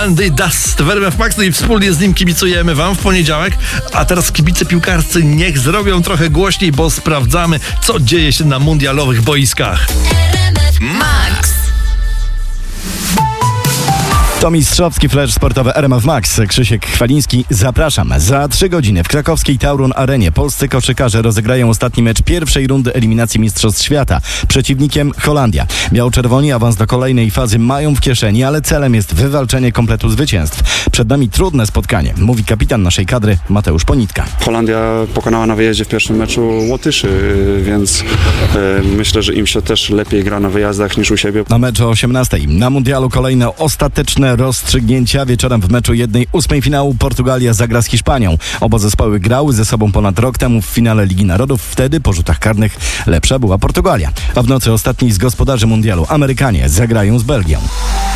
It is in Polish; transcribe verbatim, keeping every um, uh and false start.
Andy Dust w R M F Max, no i wspólnie z nim kibicujemy wam w poniedziałek. A teraz kibice piłkarscy niech zrobią trochę głośniej, bo sprawdzamy, co dzieje się na mundialowych boiskach. Max. To mistrzowski flash sportowy R M F Max. Krzysiek Chwaliński, zapraszam. Za trzy godziny w krakowskiej Tauron Arenie polscy koszykarze rozegrają ostatni mecz pierwszej rundy eliminacji Mistrzostw Świata. Przeciwnikiem Holandia. Biało-czerwoni awans do kolejnej fazy mają w kieszeni, ale celem jest wywalczenie kompletu zwycięstw. Przed nami trudne spotkanie, mówi kapitan naszej kadry Mateusz Ponitka. Holandia pokonała na wyjeździe w pierwszym meczu Łotyszy, więc e, myślę, że im się też lepiej gra na wyjazdach niż u siebie. Na mecz o osiemnastej. Na mundialu kolejne ostateczne rozstrzygnięcia. Wieczorem w meczu jednej ósmej finału Portugalia zagra z Hiszpanią. Oba zespoły grały ze sobą ponad rok temu w finale Ligi Narodów. Wtedy po rzutach karnych lepsza była Portugalia. A w nocy ostatni z gospodarzy mundialu Amerykanie zagrają z Belgią.